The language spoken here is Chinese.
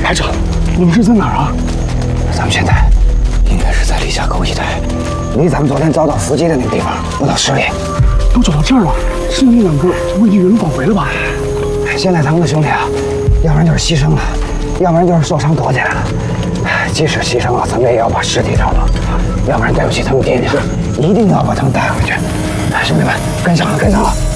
排长，你们是在哪儿啊？ 咱们现在应该是在李家沟一带，离咱们昨天遭到伏击的那个地方不到10里。 都走到这儿了，是那2个畏惧人返回了吧？ 现在咱们的兄弟啊，要不然就是牺牲了，要不然就是受伤躲起来了。即使牺牲了，咱们也要把尸体找到，要不然对不起他们爹娘，一定要把他们带回去。兄弟们，跟上了，跟上了！